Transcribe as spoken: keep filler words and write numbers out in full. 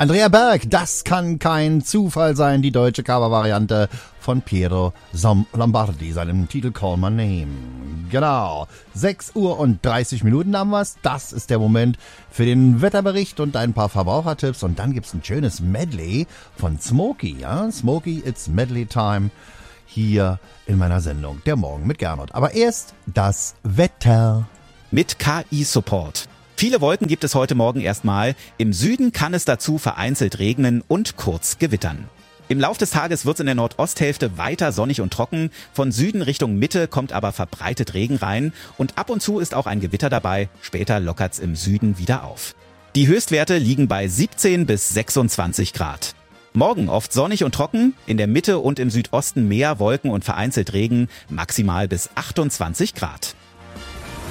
Andrea Berg, das kann kein Zufall sein, die deutsche Covervariante von Piero Lombardi, seinem Titel Call My Name. Genau, sechs Uhr und dreißig Minuten haben wir's. Das ist der Moment für den Wetterbericht und ein paar Verbrauchertipps. Und dann gibt's ein schönes Medley von Smokey. Ja? Smokey, it's Medley Time hier in meiner Sendung Der Morgen mit Gernot. Aber erst das Wetter. Mit K I-Support. Viele Wolken gibt es heute Morgen erstmal. Im Süden kann es dazu vereinzelt regnen und kurz gewittern. Im Lauf des Tages wird es in der Nordosthälfte weiter sonnig und trocken. Von Süden Richtung Mitte kommt aber verbreitet Regen rein. Und ab und zu ist auch ein Gewitter dabei. Später lockert's im Süden wieder auf. Die Höchstwerte liegen bei siebzehn bis sechsundzwanzig Grad. Morgen oft sonnig und trocken. In der Mitte und im Südosten mehr Wolken und vereinzelt Regen. Maximal bis achtundzwanzig Grad.